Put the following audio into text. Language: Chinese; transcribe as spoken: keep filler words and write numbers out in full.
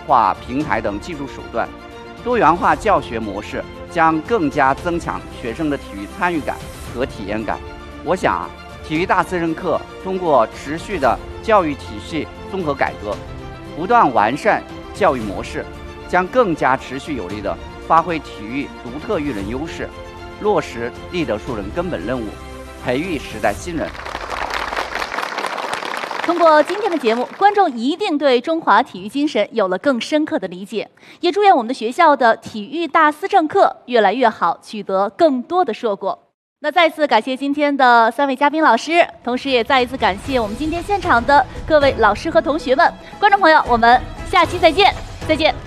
化平台等技术手段，多元化教学模式将更加增强学生的体育参与感和体验感。我想啊，体育大思政课通过持续的教育体系综合改革，不断完善教育模式，将更加持续有力地发挥体育独特育人优势，落实立德树人根本任务，培育时代新人。 通过今天的节目，观众一定对中华体育精神有了更深刻的理解，也祝愿我们的学校的体育大思政课越来越好，取得更多的硕果。那再次感谢今天的三位嘉宾老师，同时也再一次感谢我们今天现场的各位老师和同学们。观众朋友，我们下期再见，再见。